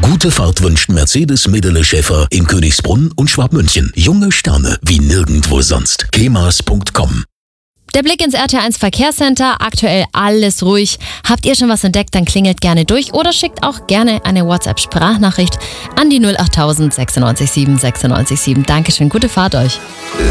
Gute Fahrt wünscht Mercedes Medele Schäfer in Königsbrunn und Schwabmünchen. Junge Sterne wie nirgendwo sonst. kemas.com. Der Blick ins RT1 Verkehrscenter, aktuell alles ruhig. Habt ihr schon was entdeckt, dann klingelt gerne durch oder schickt auch gerne eine WhatsApp-Sprachnachricht an die 08000 96 7 96 7. Dankeschön, gute Fahrt euch.